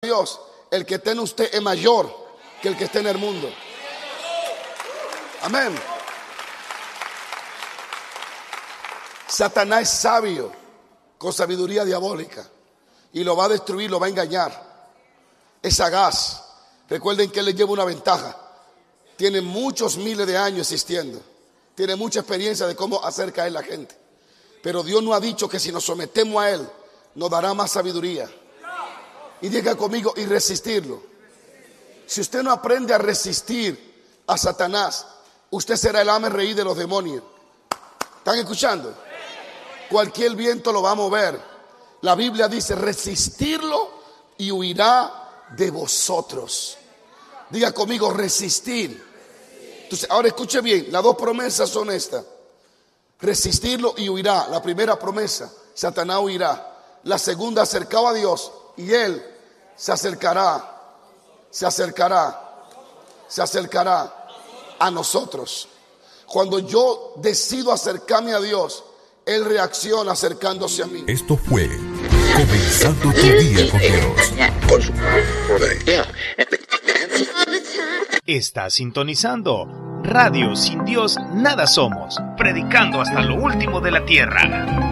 Dios, el que está en usted es mayor que el que está en el mundo. Amén. Satanás es sabio con sabiduría diabólica y lo va a destruir, lo va a engañar. Es sagaz. Recuerden que él le lleva una ventaja. Tiene muchos miles de años existiendo. Tiene mucha experiencia de cómo hacer caer la gente. Pero Dios nos ha dicho que si nos sometemos a él, nos dará más sabiduría. Y diga conmigo, y resistirlo. Si usted no aprende a resistir a Satanás, usted será el ame reír de los demonios. ¿Están escuchando? Cualquier viento lo va a mover. La Biblia dice, resistirlo y huirá de vosotros. Diga conmigo, resistir. Entonces, ahora escuche bien, las dos promesas son estas. Resistirlo y huirá. La primera promesa, Satanás huirá. La segunda, acercado a Dios y él se acercará a nosotros. Cuando yo decido acercarme a Dios, él reacciona acercándose a mí. Esto fue Comenzando tu Día con Dios. Está sintonizando Radio Sin Dios Nada Somos, predicando hasta lo último de la tierra.